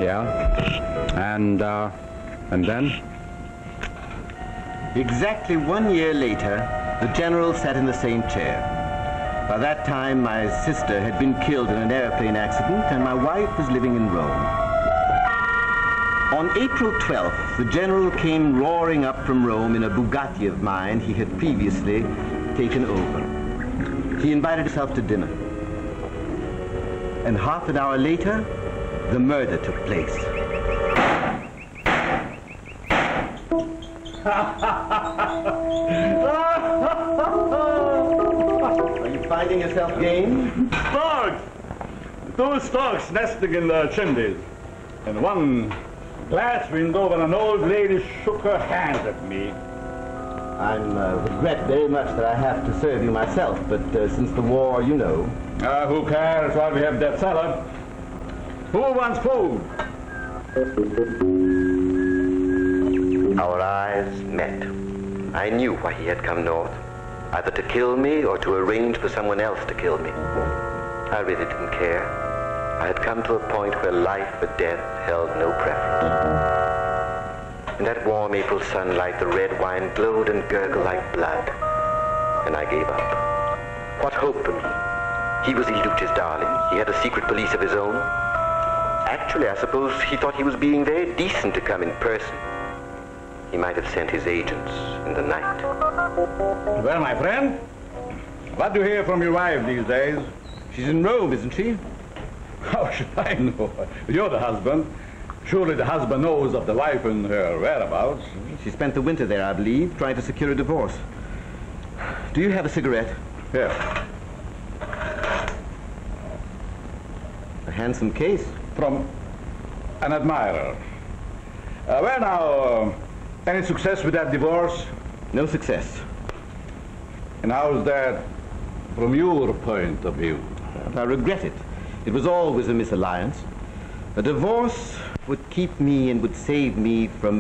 Yeah. And then? Exactly 1 year later, the general sat in the same chair. By that time, my sister had been killed in an airplane accident, and my wife was living in Rome. On April 12th, the general came roaring up from Rome in a Bugatti of mine he had previously taken over. He invited himself to dinner. And half an hour later, the murder took place. Are you finding yourself game? Storks! Two storks nesting in the chimneys. And one glass window when an old lady shook her hand at me. I regret very much that I have to serve you myself, but since the war, you know. Who cares while we have that salad? Who wants food? Our eyes met. I knew why he had come north, either to kill me or to arrange for someone else to kill me. I really didn't care. I had come to a point where life or death held no preference. In that warm April sunlight, the red wine glowed and gurgled like blood, and I gave up. What hope for me? He was Iluch's darling. He had a secret police of his own. Actually, I suppose he thought he was being very decent to come in person. He might have sent his agents in the night. Well, my friend, what do you hear from your wife these days? She's in Rome, isn't she? How should I know? You're the husband. Surely the husband knows of the wife and her whereabouts. She spent the winter there, I believe, trying to secure a divorce. Do you have a cigarette? Here. A handsome case. From an admirer. Well, now, any success with that divorce? No success. And how's that from your point of view? I regret it. It was always a misalliance. A divorce would keep me and would save me from